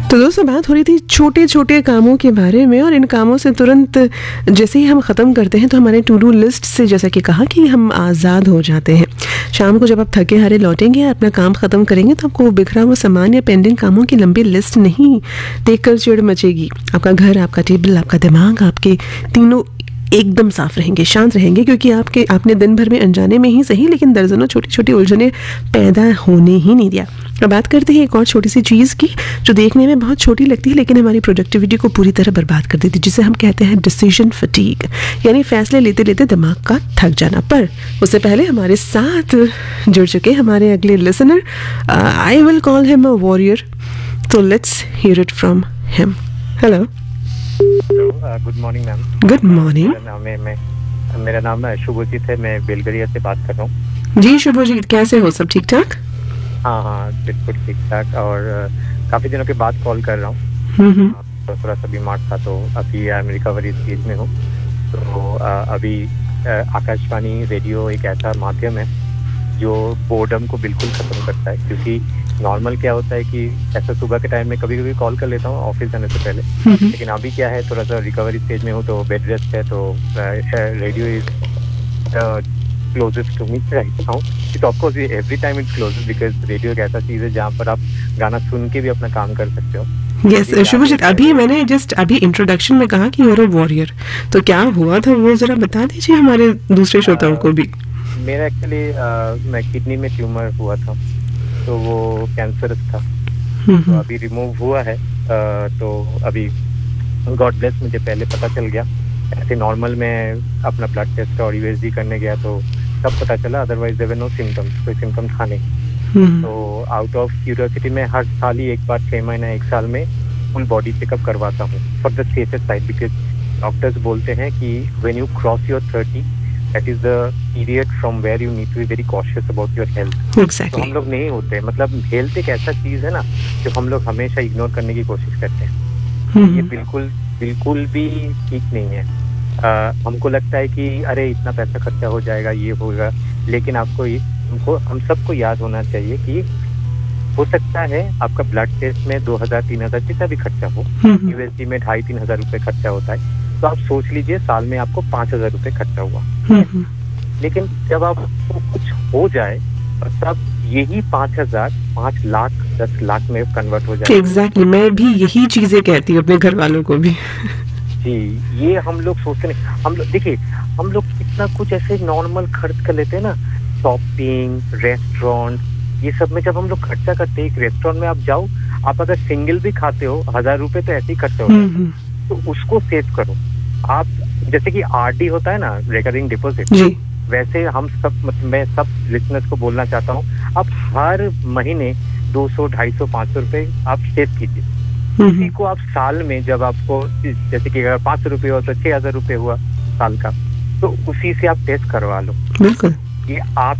तो दोस्तों बात हो रही थी छोटे छोटे कामों के बारे में, और इन कामों से तुरंत जैसे ही हम ख़त्म करते हैं तो हमारे टू डू लिस्ट से जैसा कि कहा कि हम आज़ाद हो जाते हैं। शाम को जब आप थके हारे लौटेंगे या अपना काम ख़त्म करेंगे तो आपको बिखरा हुआ सामान या पेंडिंग कामों की लंबी लिस्ट नहीं देखकर चिढ़ मचेगी। आपका घर, आपका टेबल, आपका दिमाग, आपके तीनों एकदम साफ रहेंगे, शांत रहेंगे, क्योंकि आपने दिन भर में अनजाने में ही सही लेकिन दर्जनों छोटी छोटी उलझनें पैदा होने ही नहीं दिया। अब बात करते हैं एक और छोटी सी चीज़ की जो देखने में बहुत छोटी लगती है लेकिन हमारी प्रोडक्टिविटी को पूरी तरह बर्बाद कर देती है, जिसे हम कहते हैं डिसीजन फटीग, यानी फैसले लेते लेते दिमाग का थक जाना। पर उससे पहले हमारे साथ जुड़ चुके हमारे अगले listener, I will call him a warrior, तो let's hear it from him. Hello. Good morning ma'am. Good morning. मेरा नाम शुभजीत है, मैं बेलगरिया से बात कर रहा हूँ। जी शुभजीत, कैसे हो? सब ठीक ठाक? हाँ, बिल्कुल ठीक ठाक। और काफ़ी दिनों के बाद कॉल कर रहा हूँ। तो थोड़ा सा बीमार था, तो अभी आई एम रिकवरी स्टेज में हूँ। तो अभी आकाशवाणी रेडियो एक ऐसा माध्यम है जो बोर्डम को बिल्कुल ख़त्म करता है, क्योंकि नॉर्मल क्या होता है कि ऐसा सुबह के टाइम में कभी कभी कॉल कर लेता हूँ ऑफिस जाने से पहले, लेकिन अभी क्या है, थोड़ा सा रिकवरी स्टेज में हूँ तो बेड रेस्ट है, तो radio is closest to me right now. It of course every time it's closest because radio एक ऐसा चीज़ है जहाँ पर आप गाना सुन के भी अपना काम कर सकते हो। यस शुभजीत, अभी मैंने अभी इंट्रोडक्शन में कहा कि यूर अ वॉरियर, तो क्या हुआ था वो जरा बता दीजिए हमारे दूसरे श्रोताओं को भी। मेरा एक्चुअली मैं किडनी में ट्यूमर हुआ था, तो वो कैंसरस था, तो अभी रिमूव हुआ है। तो अभी गॉड ब्लेस, मुझे पहले पता चल गया। ऐसे नॉर्मल में अपना ब्लड टेस्ट और यूएसजी करने गया तो तब पता चला, otherwise there were no symptoms, कोई सिम्टम था नहीं। तो आउट ऑफ क्यूरियोसिटी में हर साल ही एक बार 6 महीने 1 साल में फुल बॉडी चेकअप करवाता हूँ for the safest side, because doctors बोलते हैं कि when you cross your 30 that is the period from where you need to be very cautious about your health. Exactly. तो हम लोग नहीं होते, मतलब हेल्थ एक ऐसा चीज है ना जो हम लोग हमेशा इग्नोर करने की कोशिश करते हैं। ये बिल्कुल भी ठीक नहीं है। हमको लगता है कि अरे इतना पैसा खर्चा हो जाएगा, ये होगा, लेकिन हम सबको याद होना चाहिए कि हो सकता है आपका ब्लड टेस्ट में 2000-3000 जितना भी खर्चा हो, यूएसडी में 2500-3000 रुपए खर्चा होता है, तो आप सोच लीजिए साल में आपको 5000 रुपए खर्चा हुआ। लेकिन जब आपको कुछ हो जाए और तब यही 5000 5 लाख 10 लाख में कन्वर्ट हो जाए। एग्जैक्टली, मैं भी यही चीजें कहती हूँ अपने घर वालों को भी। जी, ये हम लोग सोचते नहीं। हम लोग देखिए, हम लोग इतना कुछ ऐसे नॉर्मल खर्च कर लेते हैं ना, शॉपिंग, रेस्टोरेंट, ये सब में जब हम लोग खर्चा करते हैं, एक रेस्टोरेंट में आप जाओ, आप अगर सिंगल भी खाते हो 1000 रुपए तो ऐसे ही खर्चा हो जाता है। तो उसको सेव करो आप, जैसे कि आरडी होता है ना, रिकरिंग डिपॉजिट, वैसे हम सब, मैं सब लिसनर्स को बोलना चाहता हूँ, आप हर महीने 200, 250, 500 रुपए आप सेव कीजिए। इसी को आप साल में, जब आपको जैसे कि अगर 500 रुपये हो तो 6000 रुपये हुआ साल का, तो उसी से आप टेस्ट करवा लो। बिल्कुल, ये आप